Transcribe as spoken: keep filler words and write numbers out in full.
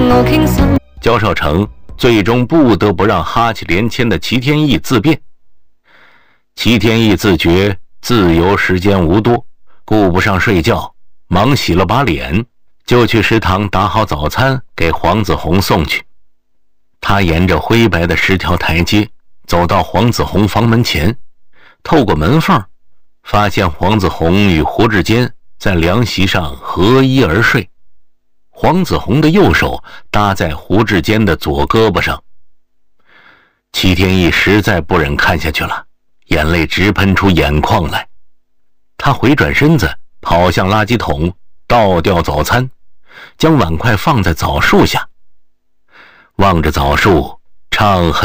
焦少成最终不得不让哈气连签的齐天意自便。齐天意自觉自由时间无多，顾不上睡觉，忙洗了把脸，就去食堂打好早餐给黄子红送去。他沿着灰白的石条台阶走到黄子红房门前，透过门缝发现黄子红与胡志坚在凉席上合衣而睡，黄子红的右手搭在胡志坚的左胳膊上。齐天意实在不忍看下去了，眼泪直喷出眼眶来。他回转身子跑向垃圾桶，倒掉早餐，将碗筷放在枣树下，望着枣树，怅恨